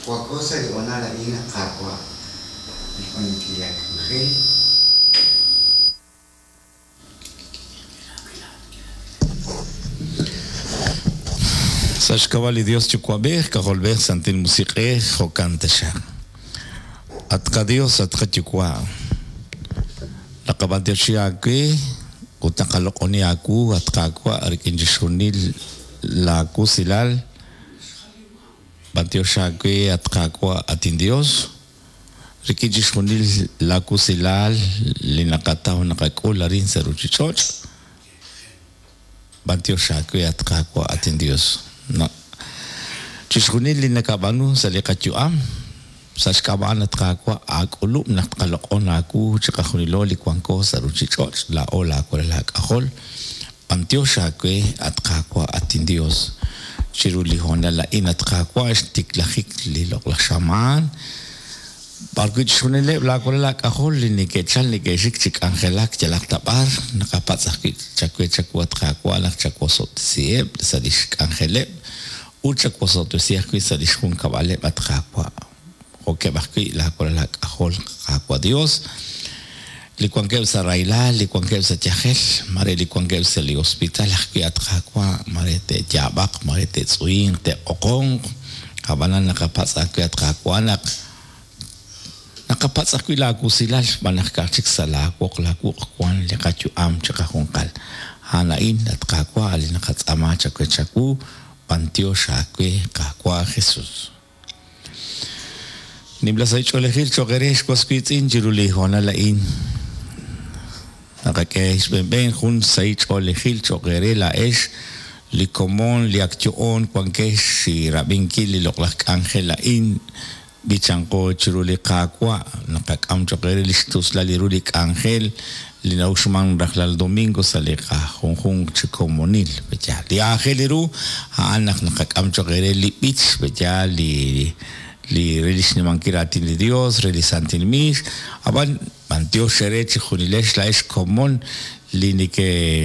Kwa cosa de ona la ina kakwa. Con que ya que Sashkawali Dios chukwabeh, kaholbeh santil musique, hokantasha. Atka Dios, atka chukwa. Nakabantir siya ke, utakalokoni aku, atka kwa, arikinjishunil la aku silal. Bantir siya ke, atka kwa, atin Dios. Rikinjishunil la aku silal, linakataw nakakula rin sa ruchichot. Bantir siya ke, atka kwa, atin Dios. Na chiskunil nakabanu sa likachuam sa skabana trakwa akulu nakalokon aku tsaka khunilo likwangko sa ruchichot la ola ko la kahol pantio shakwe at kakwa atin Dios chiruli hona la inat kakwa stiklahik lilok la shaman barku chiskunile la ko la kahol linikechal nikeshik chik angelak jalak tabar nakapatsakik chakwe chakwa trakwa la chakwa sot sieb sa disk angelep ucha cosa tu sia qui sa dishun kabale batkwa o ke bakki la ko la kahol akwa Dios li kwangel sa raila li kwangel sa chahel mare li kwangel sa li hospital akwi atkwa mare te jabak mare te tsuing te okong kabana nakapats akwi atkwa nakapats akwi la ku silal banak kachik sala ko la ku kwan le kachu am chaka honkal hanain atkwa ali nakatsama chakwe chaku pantio shakwe kakwa Jesus. Nibla sa icholehil chogeresh kwa skuitin jiruli hona lain. Nakakesh ben hun sa icholehil chogere la esh li komon li aktyon kwangkesh si rabinki li loklak angel lain bicangko jiruli kakwa nakakam chogere listus la lirulik angel linausmang daklal domingo sa leka hong chikomonil beja li angeliru anak nakakam chogere li pitch beja li relis ni mangkiratin li Dios relisantin mis aban mantio shere chikunilesh la es common li nike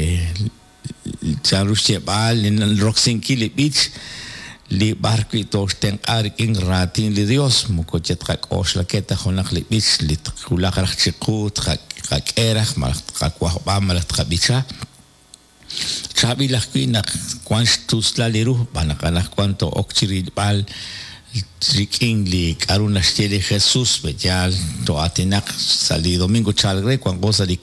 charusche bal in roxinki li pitch li barki tosten arking ratin li Dios mukochet kak osla keta honak li pitch li kulak rakchikut kak erach malak kakwa ba malak kabicha sabi lakwi nak kwantus la liru banakanak kwanto okchiri bal triking li karuna stele Jesus bejal to atinak sali domingo chalgre kwan goza li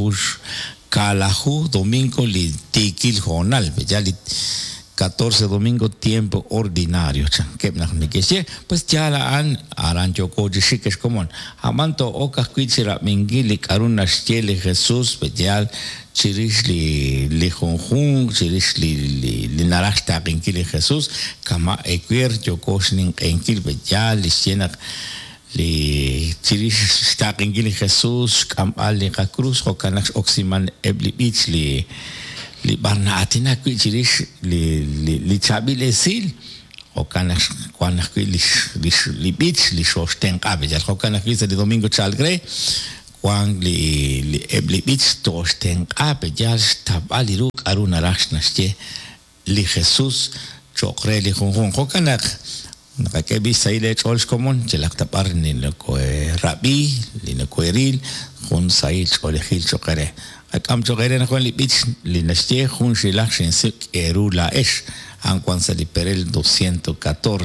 kalahu domingo li tikil honal bejal 14 domingo tiempo ordinario que pues ya la han arancho koji shikesh común amanto oka kuichira mingili karuna stele Jesus bejal chirish li honjun chirish li narashta kinkili Jesus kama equer jokoshnin kinkil bejal li sienak li chirish sta kinkili Jesus kam ali ka cruz hokanak oximan ebli beach li barna atina ku chirish li chabile sil hokanak kwanak li beach li shosten kabe ja hokanak li domingo chalgre Juan li ebli bits tosten ape ya tabali ruk aruna rashnaste li Jesus chokre li honjon hokanak nakakebi saile chols komon chelak tapar ni ko rabi li na koeril hun sail cholehil chokere akam chokere na kon li bits li naste hun shilak shin sik eru la esh an kwan sa li perel 214